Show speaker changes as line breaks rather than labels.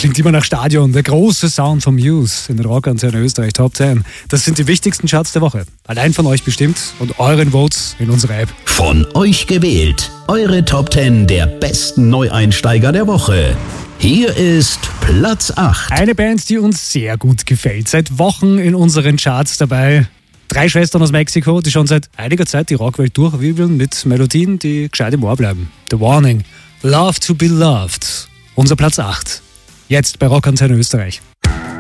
Klingt immer nach Stadion. Der große Sound vom Muse in den Rockantenne Österreich Top 10. Das sind die wichtigsten Charts der Woche. Allein von euch bestimmt und euren Votes in unserer App.
Von euch gewählt. Eure Top 10 der besten Neueinsteiger der Woche. Hier ist Platz 8.
Eine Band, die uns sehr gut gefällt. Seit Wochen in unseren Charts dabei. 3 Schwestern aus Mexiko, die schon seit einiger Zeit die Rockwelt durchwirbeln mit Melodien, die gescheit im Ohr bleiben. The Warning. Love to be Loved. Unser Platz 8. Jetzt bei Rockantenne Österreich.